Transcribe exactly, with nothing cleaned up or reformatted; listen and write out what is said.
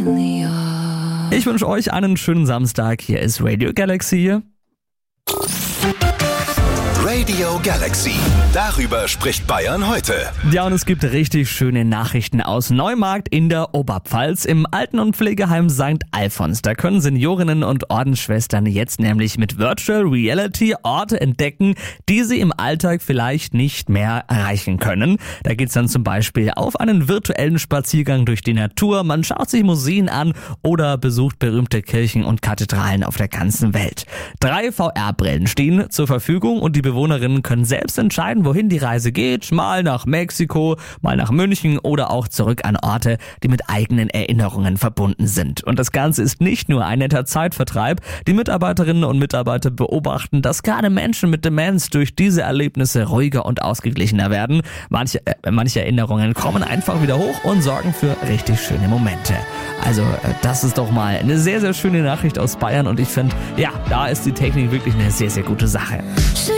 really are. Ich wünsche euch einen schönen Samstag. Hier ist Radio Galaxy. Radio Galaxy. Darüber spricht Bayern heute. Ja, und es gibt richtig schöne Nachrichten aus Neumarkt in der Oberpfalz im Alten- und Pflegeheim Sankt Alfons. Da können Seniorinnen und Ordensschwestern jetzt nämlich mit Virtual Reality Orte entdecken, die sie im Alltag vielleicht nicht mehr erreichen können. Da geht's dann zum Beispiel auf einen virtuellen Spaziergang durch die Natur, man schaut sich Museen an oder besucht berühmte Kirchen und Kathedralen auf der ganzen Welt. Drei V R-Brillen stehen zur Verfügung und die Bewohnerinnen können selbst entscheiden, wohin die Reise geht, mal nach Mexiko, mal nach München oder auch zurück an Orte, die mit eigenen Erinnerungen verbunden sind. Und das Ganze ist nicht nur ein netter Zeitvertreib. Die Mitarbeiterinnen und Mitarbeiter beobachten, dass gerade Menschen mit Demenz durch diese Erlebnisse ruhiger und ausgeglichener werden. Manche, äh, manche Erinnerungen kommen einfach wieder hoch und sorgen für richtig schöne Momente. Also äh, das ist doch mal eine sehr, sehr schöne Nachricht aus Bayern und ich finde, ja, da ist die Technik wirklich eine sehr, sehr gute Sache.